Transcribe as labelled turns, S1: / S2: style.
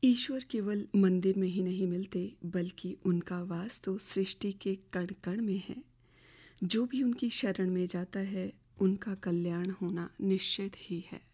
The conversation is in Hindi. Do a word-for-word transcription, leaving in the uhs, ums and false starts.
S1: ईश्वर केवल मंदिर में ही नहीं मिलते, बल्कि उनका वास तो सृष्टि के कण कण में है। जो भी उनकी शरण में जाता है, उनका कल्याण होना निश्चित ही है।